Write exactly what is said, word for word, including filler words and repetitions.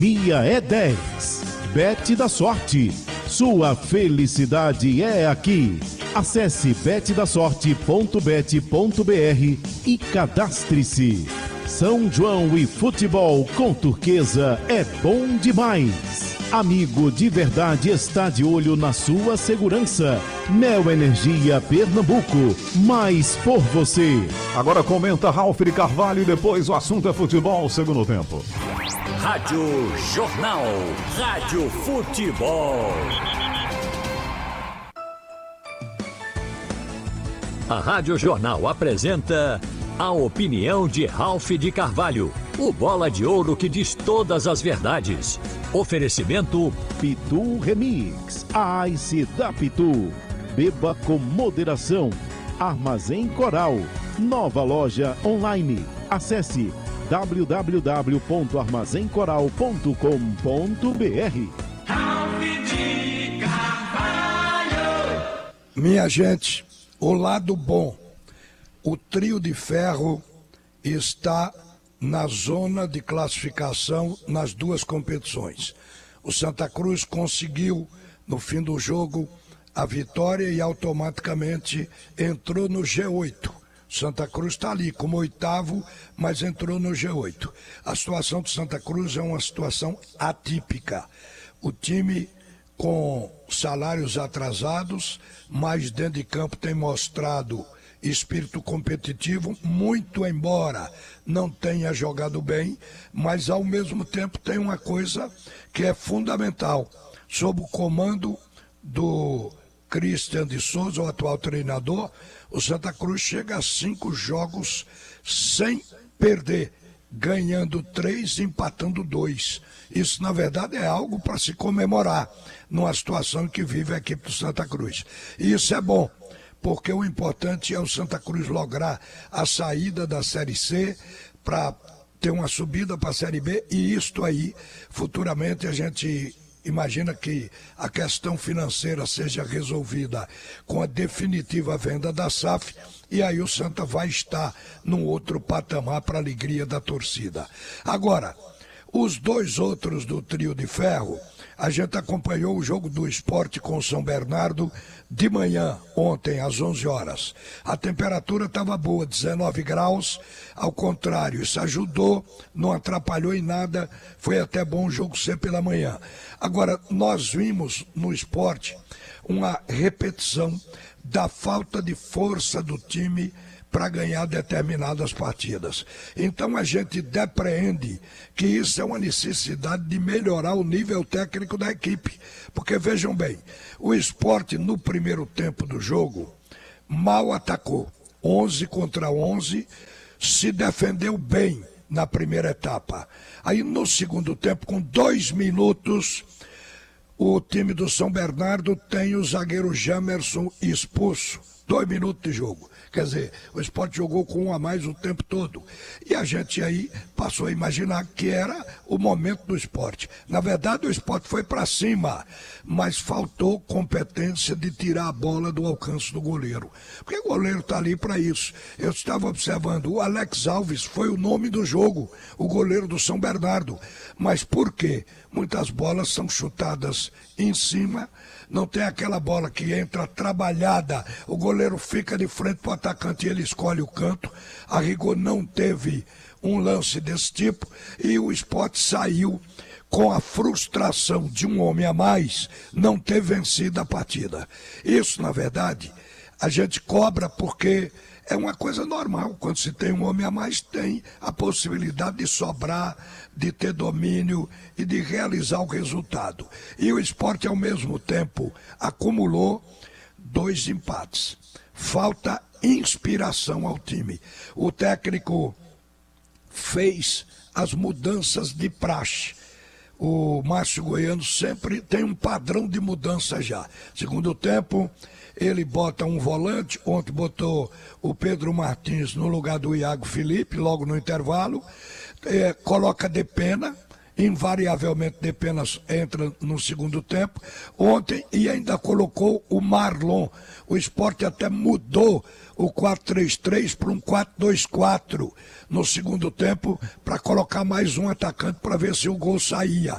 Dia é dez. Bet da Sorte. Sua felicidade é aqui. Acesse bet da sorte ponto bet ponto br e cadastre-se. São João e futebol com Turquesa é bom demais. Amigo de verdade está de olho na sua segurança. Neo Energia Pernambuco, mais por você. Agora comenta Ralf de Carvalho e depois o assunto é futebol, segundo tempo. Rádio Jornal, Rádio Futebol. A Rádio Jornal apresenta a opinião de Ralf de Carvalho, o bola de ouro que diz todas as verdades. Oferecimento Pitu Remix, a Ice da Pitu. Beba com moderação. Armazém Coral, nova loja online. Acesse w w w ponto armazém coral ponto com ponto br. Ralf de Carvalho. Minha gente, o lado bom, o trio de ferro está na zona de classificação nas duas competições. O Santa Cruz conseguiu, no fim do jogo, a vitória e automaticamente entrou no G oito. Santa Cruz está ali como oitavo, mas entrou no G oito. A situação do Santa Cruz é uma situação atípica. O time com salários atrasados, mas dentro de campo tem mostrado espírito competitivo, muito embora não tenha jogado bem, mas ao mesmo tempo tem uma coisa que é fundamental. Sob o comando do Christian de Souza, o atual treinador, o Santa Cruz chega a cinco jogos sem perder, ganhando três, empatando dois. Isso, na verdade, é algo para se comemorar numa situação que vive a equipe do Santa Cruz. E isso é bom, porque o importante é o Santa Cruz lograr a saída da Série C para ter uma subida para a Série B, e isto aí, futuramente, a gente imagina que a questão financeira seja resolvida com a definitiva venda da S A F, e aí o Santa vai estar num outro patamar para a alegria da torcida. Agora, os dois outros do trio de ferro, a gente acompanhou o jogo do Sport com o São Bernardo de manhã, ontem, às onze horas. A temperatura estava boa, dezenove graus, ao contrário, isso ajudou, não atrapalhou em nada, foi até bom o jogo ser pela manhã. Agora, nós vimos no Sport uma repetição da falta de força do time para ganhar determinadas partidas. Então a gente depreende que isso é uma necessidade de melhorar o nível técnico da equipe. Porque vejam bem, o Sport no primeiro tempo do jogo mal atacou, onze contra onze, se defendeu bem na primeira etapa. Aí no segundo tempo, com dois minutos, o time do São Bernardo tem o zagueiro Jamerson expulso. Dois minutos de jogo. Quer dizer, o Sport jogou com um a mais o tempo todo. E a gente aí passou a imaginar que era o momento do Sport. Na verdade, o Sport foi para cima, mas faltou competência de tirar a bola do alcance do goleiro. Porque o goleiro está ali para isso. Eu estava observando, o Alex Alves foi o nome do jogo, o goleiro do São Bernardo. Mas por quê? Muitas bolas são chutadas em cima, não tem aquela bola que entra trabalhada, o goleiro fica de frente para o atacante e ele escolhe o canto. A rigor não teve um lance desse tipo e o Sport saiu com a frustração de um homem a mais não ter vencido a partida. Isso, na verdade, a gente cobra porque é uma coisa normal. Quando se tem um homem a mais, tem a possibilidade de sobrar, de ter domínio e de realizar o resultado. E o Sport, ao mesmo tempo, acumulou dois empates. Falta inspiração ao time. O técnico fez as mudanças de praxe. O Márcio Goiano sempre tem um padrão de mudança já. Segundo tempo, ele bota um volante, ontem botou o Pedro Martins no lugar do Iago Felipe, logo no intervalo, é, coloca Depena, invariavelmente Depena entra no segundo tempo, ontem, e ainda colocou o Marlon. O Sport até mudou o quatro três três para um quatro dois quatro no segundo tempo, para colocar mais um atacante para ver se o gol saía.